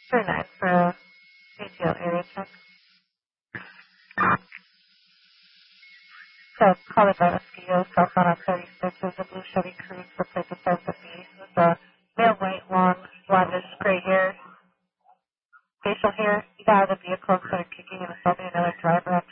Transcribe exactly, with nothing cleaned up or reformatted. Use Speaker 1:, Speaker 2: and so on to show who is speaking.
Speaker 1: Very nice for a A T L area check. So, Colorado Skios, southbound on thirty-six is a blue Chevy Cruze for plate that starts with B. It's a male white, long, blondish, gray hair, facial hair. He's out of the vehicle, started kicking and assaulting another driver at